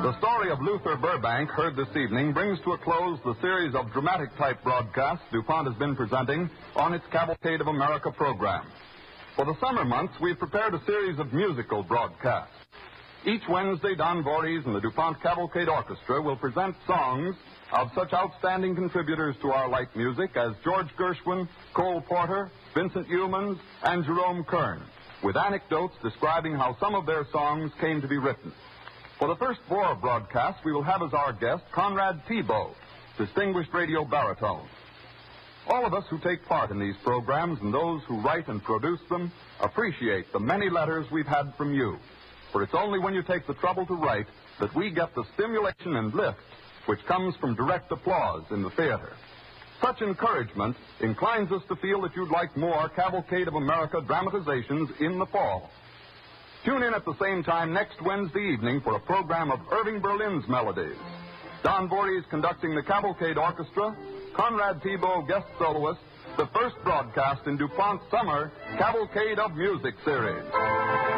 The story of Luther Burbank, heard this evening, brings to a close the series of dramatic-type broadcasts DuPont has been presenting on its Cavalcade of America program. For the summer months, we've prepared a series of musical broadcasts. Each Wednesday, Don Voorhees and the DuPont Cavalcade Orchestra will present songs of such outstanding contributors to our light music as George Gershwin, Cole Porter, Vincent Youmans, and Jerome Kern, with anecdotes describing how some of their songs came to be written. For the first four broadcasts, we will have as our guest Conrad Thibault, distinguished radio baritone. All of us who take part in these programs and those who write and produce them appreciate the many letters we've had from you. For it's only when you take the trouble to write that we get the stimulation and lift which comes from direct applause in the theater. Such encouragement inclines us to feel that you'd like more Cavalcade of America dramatizations in the fall. Tune in at the same time next Wednesday evening for a program of Irving Berlin's melodies. Don Voorhees conducting the Cavalcade Orchestra, Conrad Thibault guest soloist, the first broadcast in DuPont's summer Cavalcade of Music series.